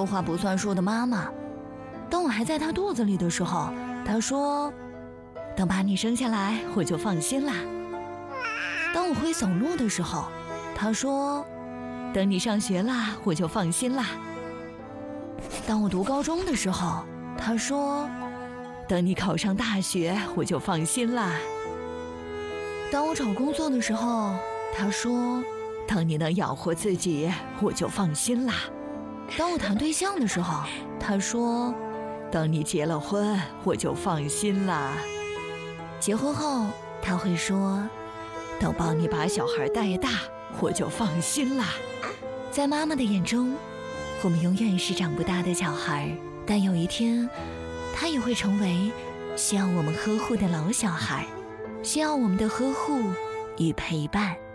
话不算数的妈妈。当我还在她肚子里的时候，她说：“等把你生下来，我就放心啦。”当我会走路的时候，她说：“等你上学啦，我就放心啦。”当我读高中的时候，她说：“等你考上大学，我就放心啦。”当我找工作的时候，她说：“等你能养活自己，我就放心啦。”当我谈对象的时候，她说：“等你结了婚，我就放心啦。”结婚后，她会说：“等帮你把小孩带大，我就放心啦。”在妈妈的眼中，我们永远是长不大的小孩，但有一天，她也会成为需要我们呵护的老小孩，需要我们的呵护与陪伴。